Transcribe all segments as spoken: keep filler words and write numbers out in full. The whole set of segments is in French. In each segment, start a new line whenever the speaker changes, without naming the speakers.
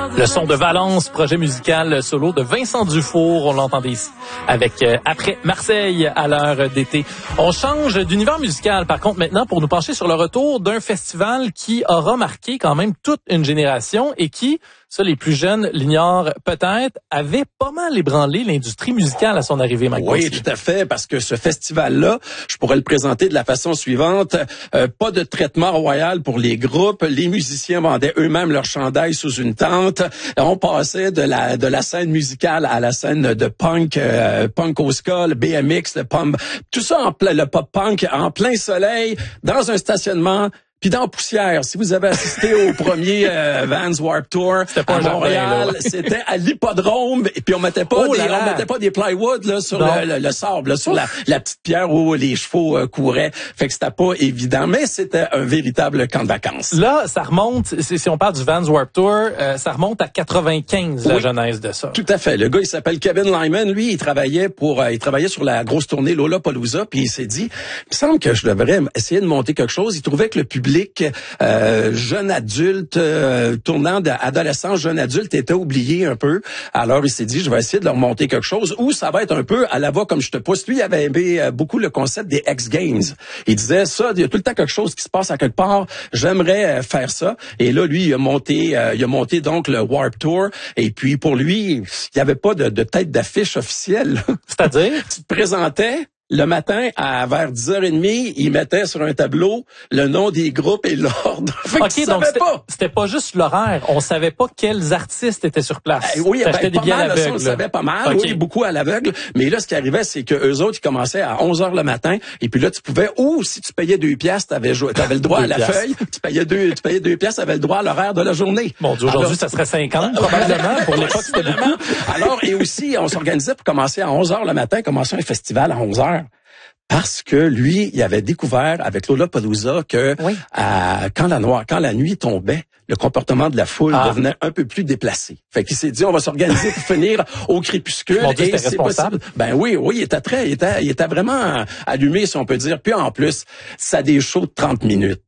Le son de Valence, projet musical solo de Vincent Dufour, on l'entendait ici, avec euh, Après Marseille à l'heure d'été. On change d'univers musical, par contre, maintenant, pour nous pencher sur le retour d'un festival qui aura marqué quand même toute une génération et qui, ça, les plus jeunes l'ignorent peut-être, avait pas mal ébranlé l'industrie musicale à son arrivée, Mike
Oui,
Gauthier.
tout à fait, parce que ce festival-là, je pourrais le présenter de la façon suivante. Euh, pas de traitement royal pour les groupes. Les musiciens vendaient eux-mêmes leur chandail sous une tente. On passait de la de la scène musicale à la scène de punk, euh, punk au ska, le B M X, le pump, tout ça en plein, le pop-punk en plein soleil, dans un stationnement. Puis dans poussière, si vous avez assisté au premier euh, Vans Warped Tour à Montréal, c'était à l'hippodrome et puis on mettait pas
oh
des,
là là.
on mettait pas des plywood là sur le, le, le sable, là, sur la, la petite pierre où les chevaux euh, couraient. Fait que c'était pas évident, mais c'était un véritable camp de vacances.
Là, ça remonte, si on parle du Vans Warped Tour, euh, ça remonte à quatre-vingt-quinze, oui, la genèse de ça.
Tout à fait. Le gars, il s'appelle Kevin Lyman. Lui, il travaillait pour, euh, il travaillait sur la grosse tournée Lollapalooza, puis il s'est dit, il me semble que je devrais essayer de monter quelque chose. Il trouvait que le public Euh, jeune adulte, euh, tournant d'adolescent, jeune adulte, était oublié un peu. Alors, il s'est dit, je vais essayer de leur monter quelque chose où ça va être un peu à la voix comme je te pousse. Lui, il avait aimé euh, beaucoup le concept des X Games. Il disait, ça, il y a tout le temps quelque chose qui se passe à quelque part. J'aimerais euh, faire ça. Et là, lui, il a monté, euh, il a monté donc le Warped Tour. Et puis, pour lui, il n'y avait pas de, de tête d'affiche officielle.
C'est-à-dire?
Tu te présentais. Le matin, à vers dix heures trente, ils mettaient sur un tableau le nom des groupes et l'ordre. Fait
OK,
que tu
donc
savais pas.
C'était pas juste l'horaire. On savait pas quels artistes étaient sur place.
Eh oui, ben,
des
pas
billets
mal,
à
ça,
l'aveugle.
on le savait pas mal.
Okay.
Oui, beaucoup à l'aveugle. Mais là, ce qui arrivait, c'est que eux autres, ils commençaient à onze heures le matin. Et puis là, tu pouvais, ou si tu payais deux piastres, t'avais, t'avais le droit à la
piastres.
feuille. Tu payais deux, tu payais deux piastres, t'avais le droit à l'horaire de la journée.
Bon, aujourd'hui,
Alors,
ça serait cinquante, probablement. Pour l'époque, c'était beaucoup.
Alors, et aussi, on s'organisait pour commencer à onze heures le matin, commencer un festival à onze heures. Parce que lui, il avait découvert avec Lollapalooza que
oui.
euh, quand la noire, quand la nuit tombait, le comportement de la foule ah. devenait un peu plus déplacé. Fait qu'il s'est dit, on va s'organiser pour finir au crépuscule.
Mon Dieu,
et
c'est responsable.
Possible. Ben oui, oui, il était très, il était, il était vraiment allumé, si on peut dire. Puis en plus, ça a des shows de trente minutes.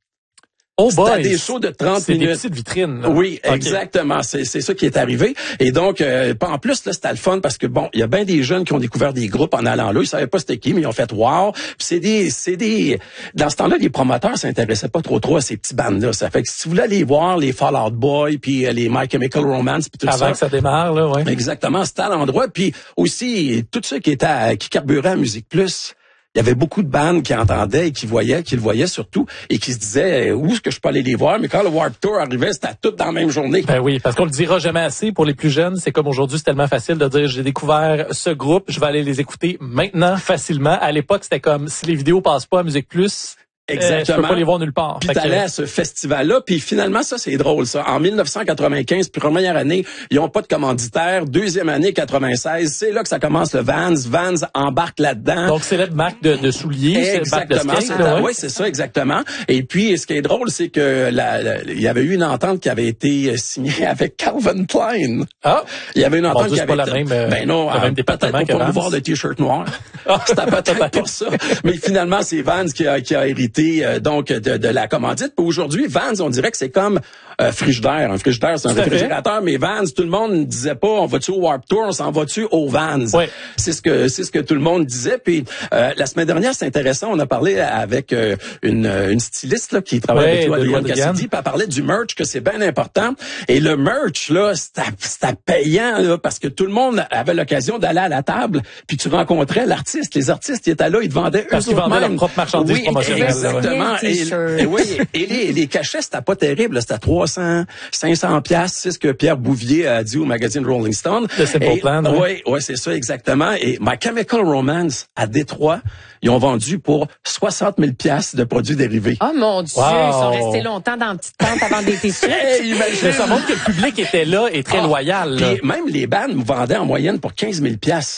Oh boy,
c'était des shows de trente
c'est
minutes.
Des petites vitrines. Là.
Oui,
okay.
exactement. C'est c'est ça qui est arrivé. Et donc, euh, en plus là, c'était le fun parce que bon, il y a bien des jeunes qui ont découvert des groupes en allant là. Ils savaient pas c'était qui, mais ils ont fait wow. Puis c'est des, c'est des. Dans ce temps-là, les promoteurs s'intéressaient pas trop trop à ces petits bandes là. Ça fait que si vous voulez aller voir les Fall Out Boy puis les My Chemical Romance puis tout
avant
ça.
Avant que ça démarre là, ouais.
Exactement, c'était à l'endroit. Puis aussi tout ceux qui étaient à, qui carburaient à Musique Plus. Il y avait beaucoup de bandes qui entendaient et qui voyaient, qui le voyaient surtout, et qui se disaient où est-ce que je peux aller les voir. Mais quand le Warped Tour arrivait, c'était tout dans la même journée.
Ben oui, parce qu'on le dira jamais assez pour les plus jeunes. C'est comme aujourd'hui, c'est tellement facile de dire j'ai découvert ce groupe, je vais aller les écouter maintenant facilement. À l'époque, c'était comme si les vidéos passent pas à Musique Plus.
Exactement.
Euh, je peux pas les voir nulle part.
Puis t'allais
que...
à ce festival-là, puis finalement, ça, c'est drôle, ça. En dix-neuf cent quatre-vingt-quinze, première année, ils ont pas de commanditaire. Deuxième année, quatre-vingt-seize, c'est là que ça commence le Vans. Vans embarque là-dedans.
Donc, c'est la marque de, de souliers.
Exactement.
C'est skate,
oui, ouais, c'est ça, exactement. Et puis, ce qui est drôle, c'est que la, la, il y avait eu une entente qui avait été signée avec Calvin Klein.
Ah!
Il y avait une entente
bon,
qui avait
été... pas la même, euh,
ben non,
la même
peut-être pour promouvoir le t-shirt noir. C'était peut-être pour ça. Mais finalement, c'est Vans qui a, qui a hérité, euh, donc, De, de la commandite. Puis aujourd'hui, Vans, on dirait que c'est comme euh, frigidaire. Un frigidaire, c'est un tout réfrigérateur, mais Vans, tout le monde ne disait pas on va-tu au Warped Tour, on s'en va-tu au Vans.
Oui.
C'est ce que c'est ce que tout le monde disait. Puis euh, la semaine dernière, c'est intéressant, on a parlé avec euh, une, une styliste là, qui travaille
oui,
avec toi, Adrienne
Cassidy,
puis elle parlait du merch, que c'est bien important. Et le merch, là, c'était, c'était payant, là, parce que tout le monde avait l'occasion d'aller à la table, puis tu rencontrais l'artiste. Les artistes, ils étaient là, ils te vendaient
parce
eux
qu'ils vendaient
même.
leur propre marchandise
oui,
promotionnelle.
Exactement. Et, et oui, et les, les cachets, c'était pas terrible. Là, c'était trois cents, cinq cents piastres. C'est ce que Pierre Bouvier a dit au magazine Rolling Stone.
Le Simple Plan.
Oui, oui, ouais, c'est ça, exactement. Et My Chemical Romance, à Détroit, ils ont vendu pour soixante mille piastres de produits dérivés.
Oh mon Dieu,
wow.
Ils sont restés longtemps dans une petite tente avant des t-shirts.
Hey,
mais ça montre que le public était là et très
oh,
loyal. Là.
Puis même les bandes vendaient en moyenne pour quinze mille piastres.